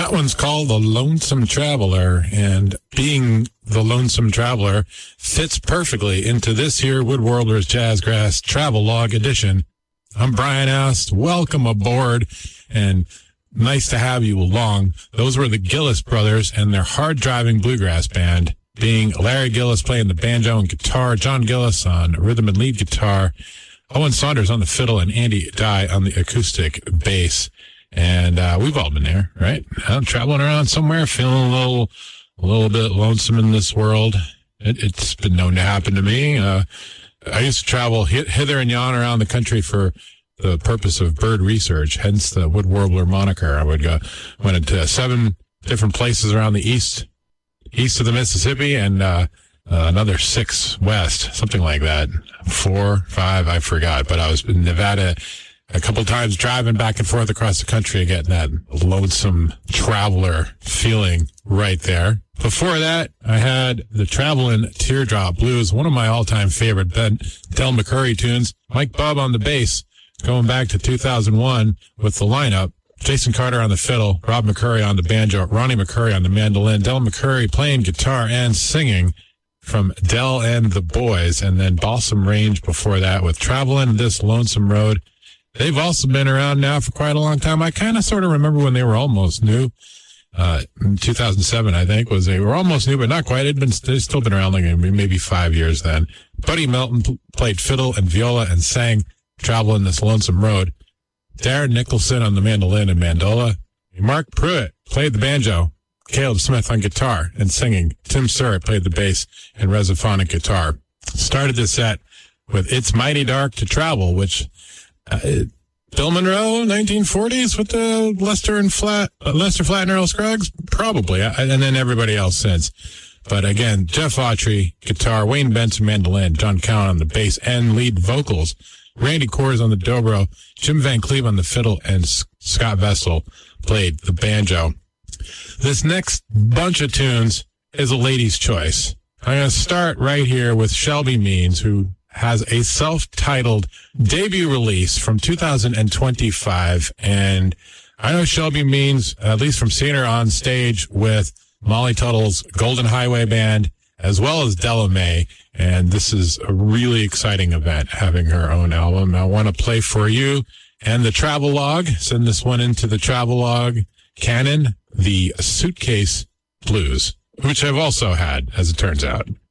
That one's called The Lonesome Traveler, and being the Lonesome Traveler fits perfectly into this here Woodworlders Jazzgrass Travel Log Edition. I'm Brian Ast. Welcome aboard, and nice to have you along. Those were the Gillis brothers and their hard-driving bluegrass band, being Larry Gillis playing the banjo and guitar, John Gillis on rhythm and lead guitar, Owen Saunders on the fiddle, and Andy Dye on the acoustic bass. And we've all been there, right? I'm traveling around somewhere, feeling a little bit lonesome in this world. It's been known to happen to me. I used to travel hither and yon around the country for the purpose of bird research, hence the wood warbler moniker. I went into 7 different places around the east of the Mississippi, and another 6 west, something like that. 4, 5, I forgot. But I was in Nevada a couple times, driving back and forth across the country, getting that lonesome traveler feeling right there. Before that, I had the Travelin' Teardrop Blues, one of my all-time favorite Del McCoury tunes. Mike Bubb on the bass, going back to 2001 with the lineup. Jason Carter on the fiddle, Rob McCoury on the banjo, Ronnie McCoury on the mandolin, Del McCoury playing guitar and singing from Del and the Boys, and then Balsam Range before that with Travelin' This Lonesome Road. They've also been around now for quite a long time. I kind of sort of remember when they were almost new. In 2007, I think, they were almost new, but not quite. They'd still been around like maybe 5 years then. Buddy Melton played fiddle and viola and sang Travelin' This Lonesome Road. Darren Nicholson on the mandolin and mandola. Mark Pruitt played the banjo. Caleb Smith on guitar and singing. Tim Surratt played the bass and resophonic guitar. Started the set with It's Mighty Dark to Travel, which Bill Monroe, 1940s with the Lester Flatt and Earl Scruggs? Probably. And then everybody else since. But again, Jeff Autry, guitar, Wayne Benson, mandolin, John Cowan on the bass and lead vocals, Randy Coors on the dobro, Jim Van Cleve on the fiddle, and Scott Vessel played the banjo. This next bunch of tunes is a lady's choice. I'm going to start right here with Shelby Means, who has a self-titled debut release from 2025. And I know Shelby Means, at least from seeing her on stage with Molly Tuttle's Golden Highway Band, as well as Della Mae. And this is a really exciting event, having her own album. I want to play for you and the Travel Log. Send this one into the Travel Log canon, the Suitcase Blues, which I've also had, as it turns out.